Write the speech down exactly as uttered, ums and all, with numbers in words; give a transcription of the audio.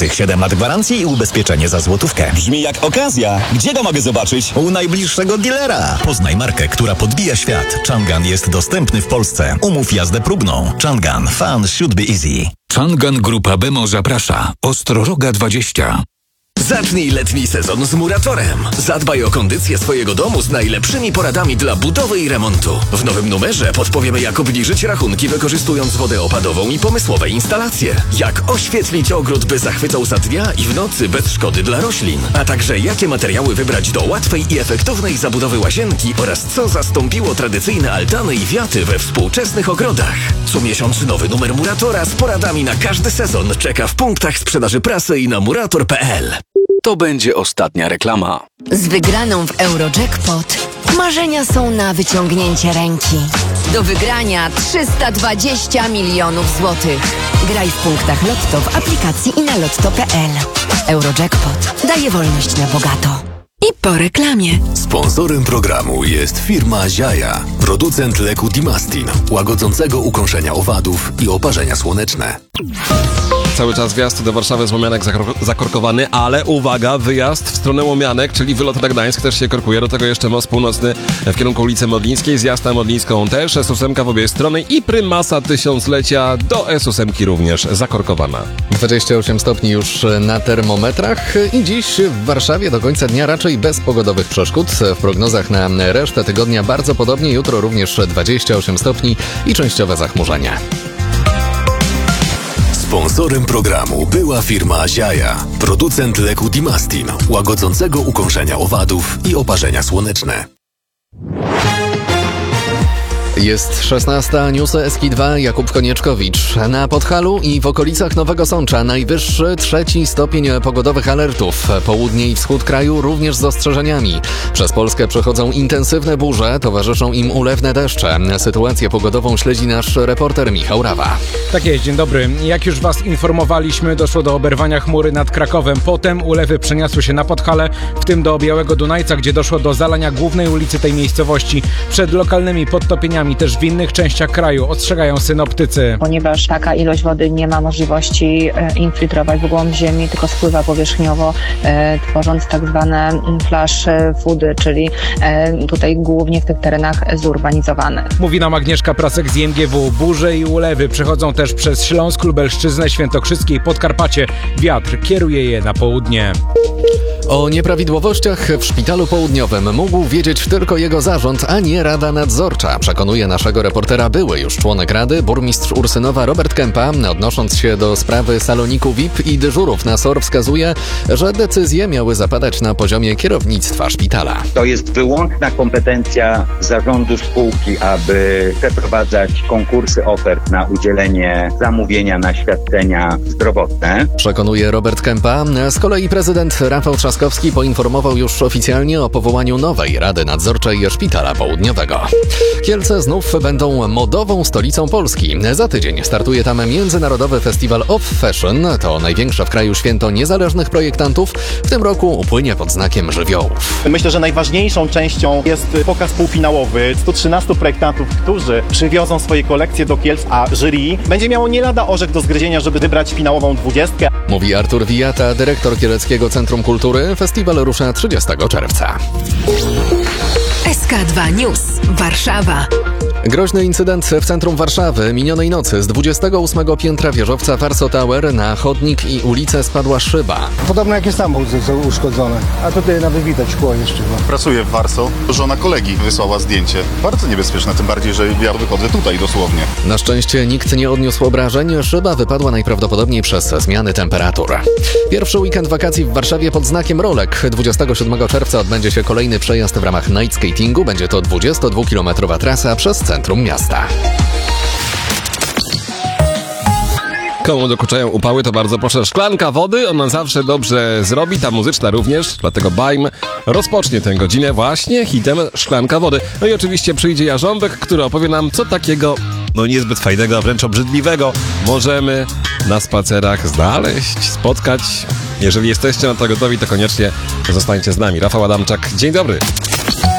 złotych, siedem lat gwarancji i ubezpieczenie za złotówkę. Brzmi jak okazja. Gdzie go mogę zobaczyć? U najbliższego dealera. Poznaj markę, która podbija świat. Changan jest dostępny w Polsce. Umów jazdę próbną. Changan. Fun should be easy. Changan Grupa Bemo zaprasza. Ostroroga dwadzieścia. Zacznij letni sezon z Muratorem. Zadbaj o kondycję swojego domu z najlepszymi poradami dla budowy i remontu. W nowym numerze podpowiemy, jak obniżyć rachunki, wykorzystując wodę opadową i pomysłowe instalacje. Jak oświetlić ogród, by zachwycał za dnia i w nocy bez szkody dla roślin. A także jakie materiały wybrać do łatwej i efektownej zabudowy łazienki oraz co zastąpiło tradycyjne altany i wiaty we współczesnych ogrodach. Co miesiąc nowy numer Muratora z poradami na każdy sezon czeka w punktach sprzedaży prasy i na murator kropka p l. To będzie ostatnia reklama. Z wygraną w Eurojackpot marzenia są na wyciągnięcie ręki. Do wygrania trzysta dwadzieścia milionów złotych. Graj w punktach Lotto w aplikacji i na lotto kropka p l. Eurojackpot daje wolność na bogato. I po reklamie. Sponsorem programu jest firma Ziaja, producent leku Dimastin, łagodzącego ukąszenia owadów i oparzenia słoneczne. Cały czas wjazd do Warszawy z Łomianek zakor- zakorkowany, ale uwaga, wyjazd w stronę Łomianek, czyli wylot na Gdańsk też się korkuje, do tego jeszcze most północny w kierunku ulicy Modlińskiej, zjazd na Modlińską też, S ósem w obie strony i prymasa tysiąclecia do S ósem również zakorkowana. dwadzieścia osiem stopni już na termometrach i dziś w Warszawie do końca dnia raczej bez pogodowych przeszkód. W prognozach na resztę tygodnia bardzo podobnie, jutro również dwadzieścia osiem stopni i częściowe zachmurzenie. Sponsorem programu była firma Ziaja, producent leku Dimastin, łagodzącego ukąszenia owadów i oparzenia słoneczne. Jest szesnasta, newsy S K dwa, Jakub Konieczkowicz. Na Podhalu i w okolicach Nowego Sącza najwyższy trzeci stopień pogodowych alertów. Południe i wschód kraju również z ostrzeżeniami. Przez Polskę przechodzą intensywne burze, towarzyszą im ulewne deszcze. Sytuację pogodową śledzi nasz reporter Michał Rawa. Tak jest, dzień dobry. Jak już Was informowaliśmy, doszło do oberwania chmury nad Krakowem. Potem ulewy przeniosły się na Podhale, w tym do Białego Dunajca, gdzie doszło do zalania głównej ulicy tej miejscowości. Przed lokalnymi podtopieniami też w innych częściach kraju ostrzegają synoptycy. Ponieważ taka ilość wody nie ma możliwości e, infiltrować w głąb ziemi, tylko spływa powierzchniowo, e, tworząc tak zwane flash floody, czyli e, tutaj głównie w tych terenach zurbanizowanych. Mówi nam Agnieszka Prasek z I M G W. Burze i ulewy przechodzą też przez Śląsk, Lubelszczyznę, Świętokrzyskie i Podkarpacie. Wiatr kieruje je na południe. O nieprawidłowościach w Szpitalu Południowym mógł wiedzieć tylko jego zarząd, a nie Rada Nadzorcza, przekonuje naszego reportera były już członek Rady, burmistrz Ursynowa Robert Kępa. Odnosząc się do sprawy saloniku V I P i dyżurów na S O R, wskazuje, że decyzje miały zapadać na poziomie kierownictwa szpitala. To jest wyłączna kompetencja zarządu spółki, aby przeprowadzać konkursy ofert na udzielenie zamówienia na świadczenia zdrowotne. Przekonuje Robert Kępa. Z kolei prezydent Rafał Trzaskowski poinformował już oficjalnie o powołaniu nowej Rady Nadzorczej Szpitala Południowego. Kielce znów będą modową stolicą Polski. Za tydzień startuje tam Międzynarodowy Festiwal of Fashion. To największe w kraju święto niezależnych projektantów. W tym roku upłynie pod znakiem żywiołów. Myślę, że najważniejszą częścią jest pokaz półfinałowy. stu trzynastu projektantów, którzy przywiozą swoje kolekcje do Kielc, a jury będzie miało nie lada orzech do zgryzienia, żeby wybrać finałową dwudziestkę. Mówi Artur Wijata, dyrektor Kieleckiego Centrum Kultury. Festiwal rusza trzydziestego czerwca. S K dwa News. Warszawa. Groźny incydent w centrum Warszawy. Minionej nocy z dwudziestego ósmego piętra wieżowca Warsaw Tower na chodnik i ulicę spadła szyba. Podobno jakieś samochód został uszkodzony, a tutaj nawet widać szkło jeszcze. Pracuję w Warsaw. Żona kolegi wysłała zdjęcie. Bardzo niebezpieczne, tym bardziej, że ja wychodzę tutaj dosłownie. Na szczęście nikt nie odniósł obrażeń. Szyba wypadła najprawdopodobniej przez zmiany temperatur. Pierwszy weekend wakacji w Warszawie pod znakiem rolek. dwudziestego siódmego czerwca odbędzie się kolejny przejazd w ramach night skatingu. Będzie to dwudziestodwukilometrowa trasa przez centrum miasta. Komu dokuczają upały, to bardzo proszę, szklanka wody, ona zawsze dobrze zrobi, ta muzyczna również, dlatego Bajm rozpocznie tę godzinę właśnie hitem Szklanka wody. No i oczywiście przyjdzie Jarząbek, który opowie nam, co takiego, no niezbyt fajnego, a wręcz obrzydliwego możemy na spacerach znaleźć, spotkać. Jeżeli jesteście na to gotowi, to koniecznie zostańcie z nami. Rafał Adamczak, dzień dobry.